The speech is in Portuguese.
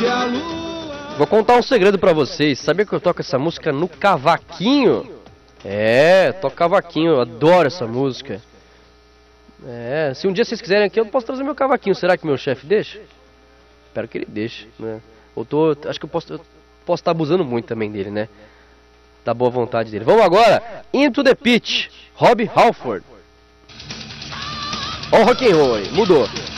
Vou contar um segredo pra vocês. Sabia que eu toco essa música no cavaquinho? É, toco cavaquinho, eu adoro essa música. É, se um dia vocês quiserem aqui, eu posso trazer meu cavaquinho. Será que meu chefe deixa? Espero que ele deixe, né? Acho que eu posso estar abusando muito também dele, né? Da boa vontade dele. Vamos agora, Into the Pitch, Rob Halford. Ó o rock and roll aí, mudou.